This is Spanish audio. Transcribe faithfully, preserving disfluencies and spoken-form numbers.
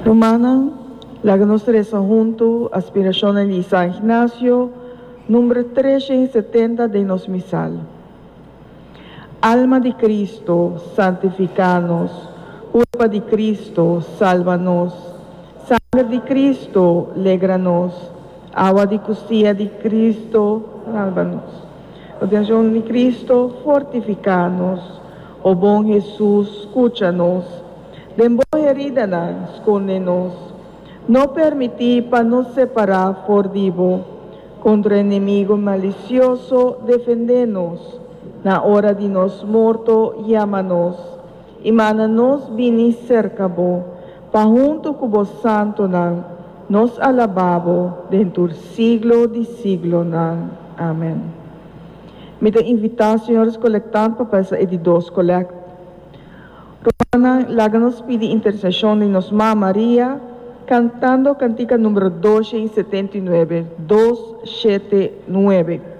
Romana, la que nos reza junto, aspiración de San Ignacio, número trescientos setenta de nos misal. Alma de Cristo, santificanos, culpa de Cristo, sálvanos, sangre de Cristo, légranos, agua de costilla de Cristo, sálvanos, oración de Cristo, fortificanos, oh bom Jesús, escúchanos, de boa herida, esconde-nos, no permitir para nos separar por vivo, contra inimigo malicioso, defende-nos, na hora de nos morto, llama-nos, e mana-nos vini cerca-bo, pa junto com o santo, nan, nos alababo, dentro do siglo de siglo, nan. Amém. Me de invitar, senhores colectantes, para essa edidos colect. Romana, láganos pide intercessão de nos Má Maria, cantando cantica número doscientos setenta y nueve, doscientos setenta y nueve.